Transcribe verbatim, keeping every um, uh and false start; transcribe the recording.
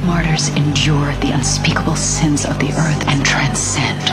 Martyrs endure the unspeakable sins of the earth and transcend